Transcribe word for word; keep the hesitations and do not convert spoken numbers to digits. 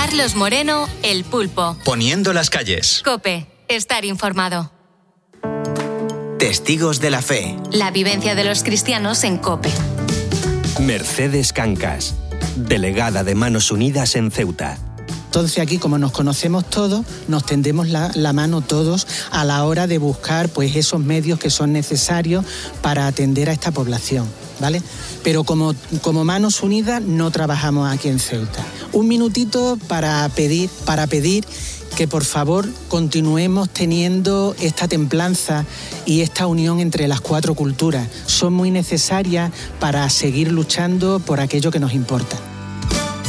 Carlos Moreno, El Pulpo. Poniendo las calles. COPE. Estar informado. Testigos de la fe. La vivencia de los cristianos en COPE. Mercedes Cancas, delegada de Manos Unidas en Ceuta. Entonces aquí, como nos conocemos todos, nos tendemos la, la mano todos a la hora de buscar pues, esos medios que son necesarios para atender a esta población, ¿vale? Pero como, como Manos Unidas no trabajamos aquí en Ceuta. Un minutito para pedir, para pedir que por favor continuemos teniendo esta templanza y esta unión entre las cuatro culturas. Son muy necesarias para seguir luchando por aquello que nos importa.